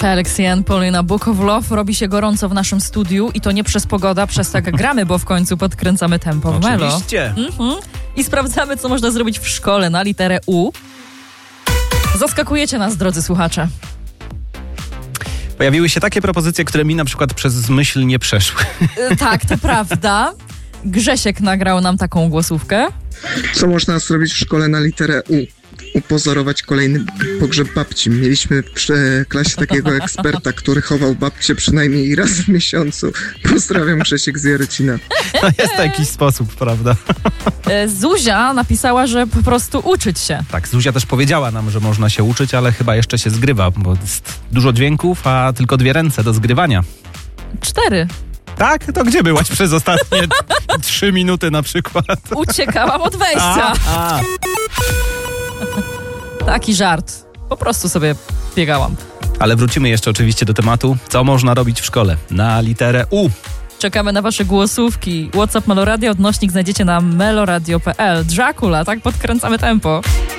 Felix Jan, Paulina, Book of Love. Robi się gorąco w naszym studiu i to nie przez pogodę, przez tak gramy, bo w końcu podkręcamy tempo w Melo. Oczywiście. I sprawdzamy, co można zrobić w szkole na literę U. Zaskakujecie nas, drodzy słuchacze. Pojawiły się takie propozycje, które mi na przykład przez myśl nie przeszły. Tak, to prawda. Grzesiek nagrał nam taką głosówkę. Co można zrobić w szkole na literę U? Upozorować kolejny pogrzeb babci. Mieliśmy w klasie takiego eksperta, który chował babcię przynajmniej raz w miesiącu. Pozdrawiam, Grzesiek z Jarocina. No jest to jakiś sposób, prawda? Zuzia napisała, że po prostu uczyć się. Tak, Zuzia też powiedziała nam, że można się uczyć, ale chyba jeszcze się zgrywa, bo jest dużo dźwięków, a tylko 2 ręce do zgrywania. 4. Tak? To gdzie byłaś przez ostatnie 3 minuty na przykład? Uciekałam od wejścia. Taki żart. Po prostu sobie biegałam. Ale wrócimy jeszcze oczywiście do tematu, co można robić w szkole na literę U. Czekamy na wasze głosówki. WhatsApp Meloradio, odnośnik znajdziecie na meloradio.pl. Dracula, tak? Podkręcamy tempo.